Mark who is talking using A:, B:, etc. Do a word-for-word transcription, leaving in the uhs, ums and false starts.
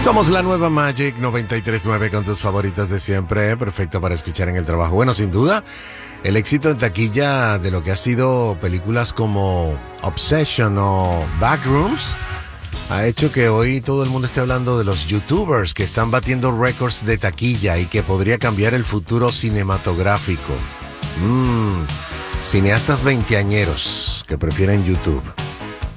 A: Somos la nueva Magic noventa y tres punto nueve con tus favoritas de siempre, perfecto para escuchar en el trabajo. Bueno, sin duda, el éxito en taquilla de lo que ha sido películas como Obsession o Backrooms ha hecho que hoy todo el mundo esté hablando de los youtubers que están batiendo récords de taquilla y que podría cambiar el futuro cinematográfico. Mmm, cineastas veinteañeros que prefieren YouTube.